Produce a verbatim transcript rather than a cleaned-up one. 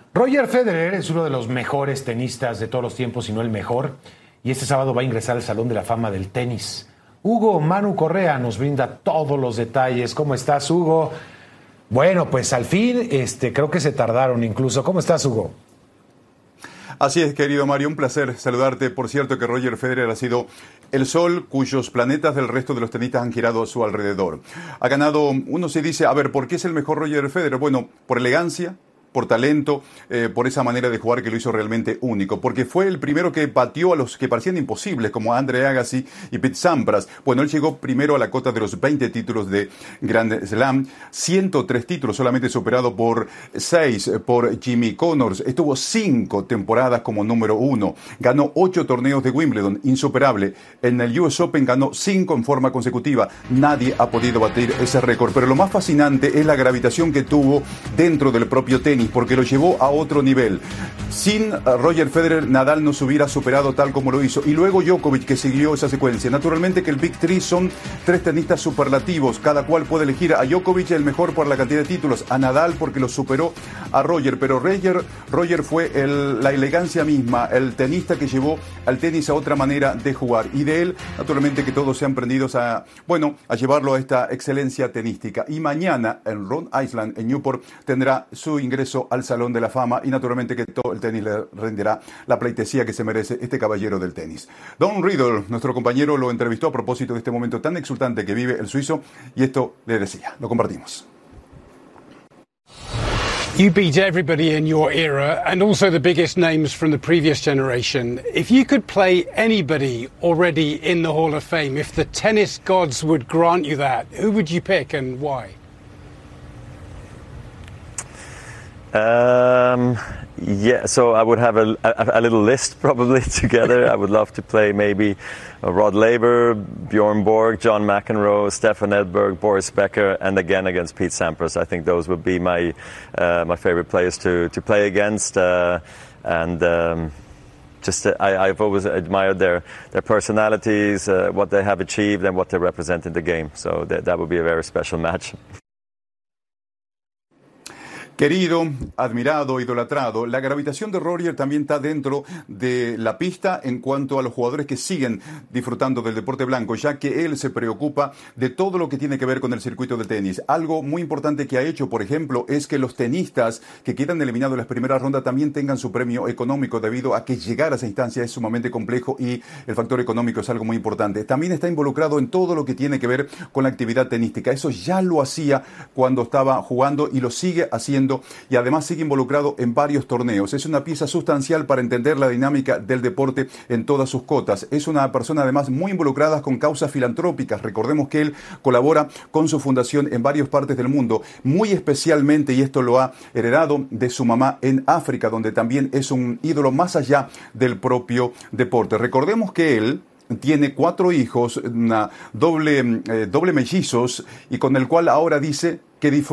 Roger Federer es uno de los mejores tenistas de todos los tiempos, si no el mejor, y este sábado va a ingresar al Salón de la Fama del Tenis. Hugo Manu Correa nos brinda todos los detalles. ¿Cómo estás, Hugo? Bueno, pues al fin, este, creo que se tardaron incluso. ¿Cómo estás, Hugo? Así es, querido Mario, un placer saludarte. Por cierto que Roger Federer ha sido el sol cuyos planetas del resto de los tenistas han girado a su alrededor. Ha ganado, uno se dice, a ver, ¿por qué es el mejor Roger Federer? Bueno, por elegancia, por talento, eh, por esa manera de jugar que lo hizo realmente único, porque fue el primero que batió a los que parecían imposibles, como Andre Agassi y Pete Sampras. Bueno, él llegó primero a la cota de los veinte títulos de Grand Slam, ciento tres títulos, solamente superado por seis por Jimmy Connors. Estuvo cinco temporadas como número uno, ganó ocho torneos de Wimbledon, insuperable. En el U S Open ganó cinco en forma consecutiva. Nadie ha podido batir ese récord, pero lo más fascinante es la gravitación que tuvo dentro del propio tenis, porque lo llevó a otro nivel. Sin Roger Federer, Nadal no se hubiera superado tal como lo hizo. Y luego Djokovic, que siguió esa secuencia. Naturalmente que el Big Three son tres tenistas superlativos. Cada cual puede elegir a Djokovic el mejor por la cantidad de títulos, a Nadal porque lo superó a Roger. Pero Roger, Roger fue el, la elegancia misma, el tenista que llevó al tenis a otra manera de jugar. Y de él, naturalmente que todos sean prendidos a, bueno, a llevarlo a esta excelencia tenística. Y mañana en Rhode Island, en Newport, tendrá su ingreso al Salón de la Fama y naturalmente que todo el tenis le rendirá la pleitesía que se merece este caballero del tenis. Don Riddle, nuestro compañero, lo entrevistó a propósito de este momento tan exultante que vive el suizo y esto le decía. Lo compartimos. You beat everybody in your era and also the biggest names from the previous generation. If you could play anybody already in the Hall of Fame, if the tennis gods would grant you that, who would you pick and why? Um, yeah, so I would have a, a, a little list probably together. I would love to play maybe Rod Laver, Bjorn Borg, John McEnroe, Stefan Edberg, Boris Becker, and again against Pete Sampras. I think those would be my uh, my favorite players to to play against. Uh, and um, just uh, I, I've always admired their their personalities, uh, what they have achieved, and what they represent in the game. So that that would be a very special match. Querido, admirado, idolatrado, la gravitación de Roger también está dentro de la pista en cuanto a los jugadores que siguen disfrutando del deporte blanco, ya que él se preocupa de todo lo que tiene que ver con el circuito de tenis. Algo muy importante que ha hecho, por ejemplo, es que los tenistas que quedan eliminados en las primeras rondas también tengan su premio económico, debido a que llegar a esa instancia es sumamente complejo y el factor económico es algo muy importante. También está involucrado en todo lo que tiene que ver con la actividad tenística. Eso ya lo hacía cuando estaba jugando y lo sigue haciendo. Y además sigue involucrado en varios torneos. Es una pieza sustancial para entender la dinámica del deporte en todas sus cotas. Es una persona además muy involucrada con causas filantrópicas. Recordemos que él colabora con su fundación en varias partes del mundo, muy especialmente, y esto lo ha heredado de su mamá, en África, donde también es un ídolo más allá del propio deporte. Recordemos que él tiene cuatro hijos, una doble, eh, doble mellizos, y con el cual ahora dice que disfruta